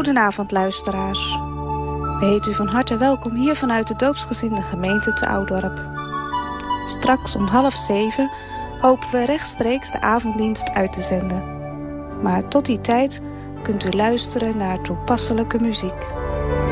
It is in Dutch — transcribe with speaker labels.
Speaker 1: Goedenavond luisteraars. We heten u van harte welkom hier vanuit de doopsgezinde gemeente te Oudorp. Straks om 6:30 hopen we rechtstreeks de avonddienst uit te zenden. Maar tot die tijd kunt u luisteren naar toepasselijke muziek.